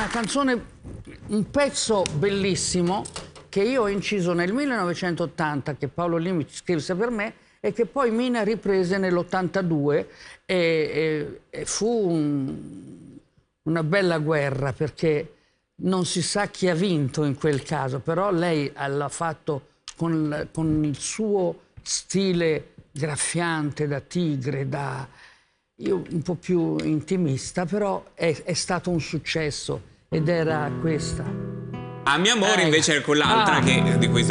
una canzone, un pezzo bellissimo che io ho inciso nel 1980, che Paolo Limi scrisse per me e che poi Mina riprese nell'82 e fu una bella guerra, perché non si sa chi ha vinto in quel caso, però lei l'ha fatto con il suo stile graffiante da tigre, io un po' più intimista, però è stato un successo ed era questa. A mio amore invece è quell'altra di cui